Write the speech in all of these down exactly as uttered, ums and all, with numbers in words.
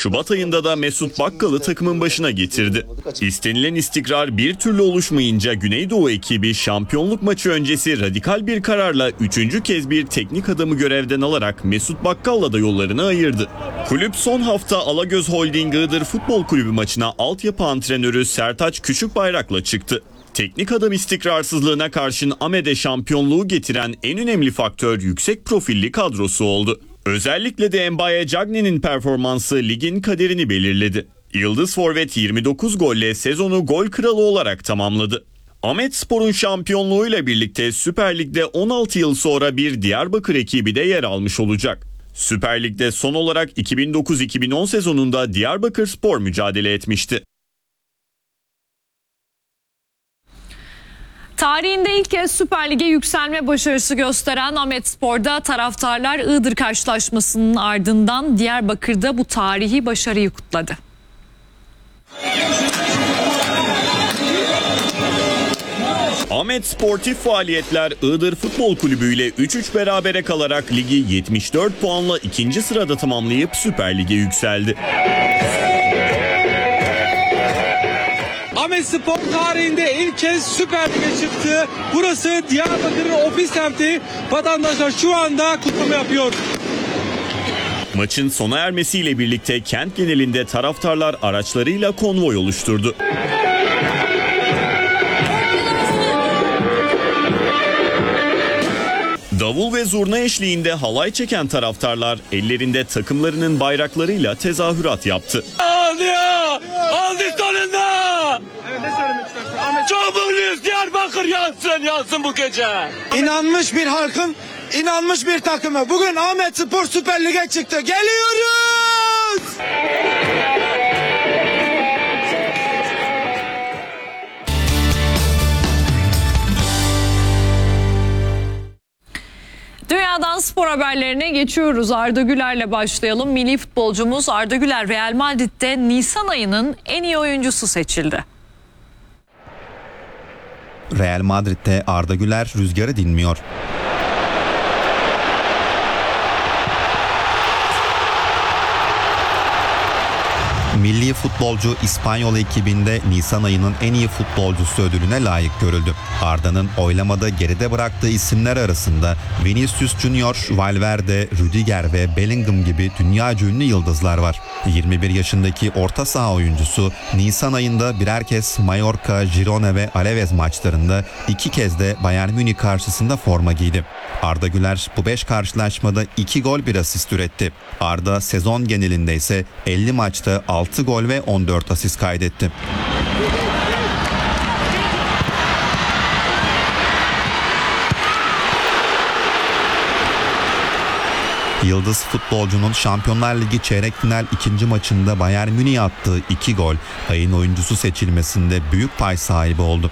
Şubat ayında da Mesut Bakkal'ı takımın başına getirdi. İstenilen istikrar bir türlü oluşmayınca Güneydoğu ekibi şampiyonluk maçı öncesi radikal bir kararla üçüncü kez bir teknik adamı görevden alarak Mesut Bakkal'la da yollarını ayırdı. Kulüp son hafta Alagöz Holding Iğdır Futbol Kulübü maçına altyapı antrenörü Sertaç Küçükbayrak'la çıktı. Teknik adam istikrarsızlığına karşın Amed'e şampiyonluğu getiren en önemli faktör yüksek profilli kadrosu oldu. Özellikle de Mbaye Cagney'nin performansı ligin kaderini belirledi. Yıldız forvet yirmi dokuz golle sezonu gol kralı olarak tamamladı. Ahmetspor'un şampiyonluğuyla birlikte Süper Lig'de on altı yıl sonra bir Diyarbakır ekibi de yer almış olacak. Süper Lig'de son olarak iki bin dokuz iki bin on sezonunda Diyarbakırspor mücadele etmişti. Tarihinde ilk kez Süper Lig'e yükselme başarısı gösteren Ahmetspor'da taraftarlar Iğdır karşılaşmasının ardından Diyarbakır'da bu tarihi başarıyı kutladı. Ahmet Sportif Faaliyetler Iğdır Futbol Kulübü ile üç üç berabere kalarak ligi yetmiş dört puanla ikinci sırada tamamlayıp Süper Lig'e yükseldi. Ahmetspor tarihinde ilk kez Süper Lig'e çıktı. Burası Diyarbakır'ın ofis semti. Vatandaşlar şu anda kutlama yapıyor. Maçın sona ermesiyle birlikte kent genelinde taraftarlar araçlarıyla konvoy oluşturdu. Davul ve zurna eşliğinde halay çeken taraftarlar ellerinde takımlarının bayraklarıyla tezahürat yaptı. Aldı ya! Aldı sonunda! Evet, ne söylemek istersin? Ahmet... Çok mutluyuz, Diyarbakır yansın, yansın bu gece. İnanmış bir halkın, inanmış bir takımı. Bugün Ahmetspor Süper Lig'e çıktı. Geliyoruz! Dünyadan spor haberlerine geçiyoruz. Arda Güler'le başlayalım. Milli futbolcumuz Arda Güler Real Madrid'de Nisan ayının en iyi oyuncusu seçildi. Real Madrid'de Arda Güler rüzgarı dinmiyor. Milli futbolcu İspanyol ekibinde Nisan ayının en iyi futbolcusu ödülüne layık görüldü. Arda'nın oylamada geride bıraktığı isimler arasında Vinicius Junior, Valverde, Rüdiger ve Bellingham gibi dünyaca ünlü yıldızlar var. yirmi bir yaşındaki orta saha oyuncusu Nisan ayında birer kez Mallorca, Girona ve Alaves maçlarında iki kez de Bayern Münih karşısında forma giydi. Arda Güler bu beş karşılaşmada iki gol bir asist üretti. Arda sezon genelinde ise elli maçta altı gol ve on dört asist kaydetti. Yıldız futbolcunun Şampiyonlar Ligi çeyrek final ikinci maçında Bayern Münih'e attığı iki gol ayın oyuncusu seçilmesinde büyük pay sahibi oldu.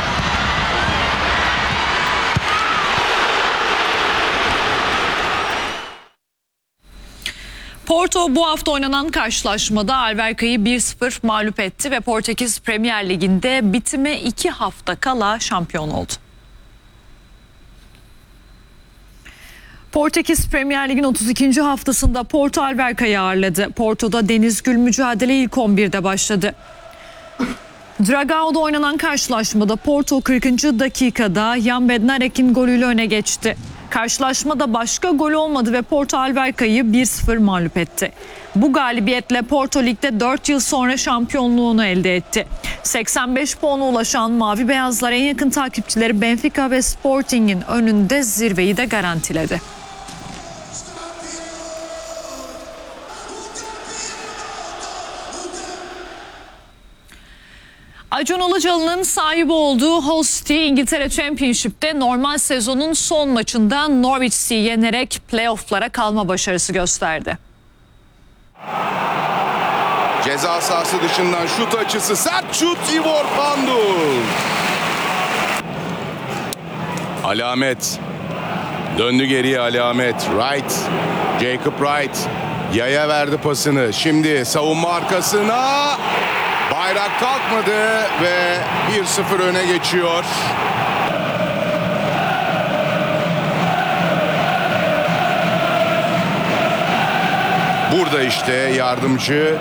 Porto bu hafta oynanan karşılaşmada Alverca'yı bir sıfır mağlup etti ve Portekiz Premier Ligi'nde bitime iki hafta kala şampiyon oldu. Portekiz Premier Lig'in otuz ikinci haftasında Porto Alverca'yı ağırladı. Porto'da Deniz Gül mücadele ilk on birde başladı. Dragao'da oynanan karşılaşmada Porto kırkıncı dakikada Jan Bednarek'in golüyle öne geçti. Karşılaşmada başka gol olmadı ve Porto Alverca'yı bir sıfır mağlup etti. Bu galibiyetle Porto Lig'de dört yıl sonra şampiyonluğunu elde etti. seksen beş puana ulaşan Mavi Beyazlar en yakın takipçileri Benfica ve Sporting'in önünde zirveyi de garantiledi. Acun Ilıcalı'nın sahibi olduğu Hull City İngiltere Championship'te normal sezonun son maçında Norwich City'yi yenerek playoff'lara kalma başarısı gösterdi. Ceza sahası dışından şut açısı, sert şut, Ivor Pandul. Alamet. Döndü geriye Alamet. Wright. Jacob Wright. Yaya verdi pasını. Şimdi savunma arkasına. Bayrak kalkmadı ve bir sıfır öne geçiyor. Burada işte yardımcı